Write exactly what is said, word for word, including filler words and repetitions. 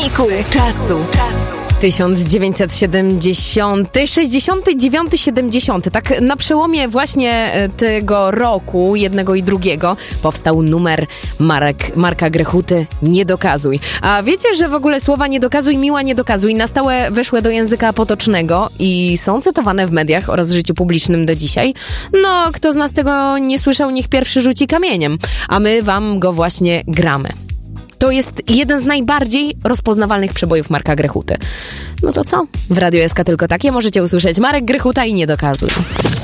Czasu. tysiąc dziewięćset siedemdziesiąty, sześćdziesiąty dziewiąty, siedemdziesiąty. Tak na przełomie właśnie tego roku, jednego i drugiego, powstał numer Marek, Marka Grechuty Nie dokazuj. A wiecie, że w ogóle słowa nie dokazuj, miła nie dokazuj na stałe weszły do języka potocznego i są cytowane w mediach oraz życiu publicznym do dzisiaj? No, kto z nas tego nie słyszał, niech pierwszy rzuci kamieniem. A my wam go właśnie gramy. To jest jeden z najbardziej rozpoznawalnych przebojów Marka Grechuty. No to co? W Radiu S K tylko takie możecie usłyszeć Marek Grechuta i Nie dokazuj.